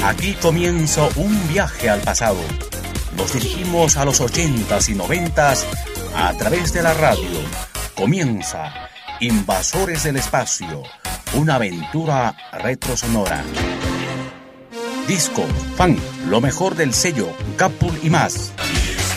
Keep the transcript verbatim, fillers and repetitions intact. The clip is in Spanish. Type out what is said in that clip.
Aquí comienza un viaje al pasado. Nos dirigimos a los ochentas y noventas a través de la radio. Comienza Invasores del Espacio, una aventura retrosonora. Disco, fan, lo mejor del sello Capul y más.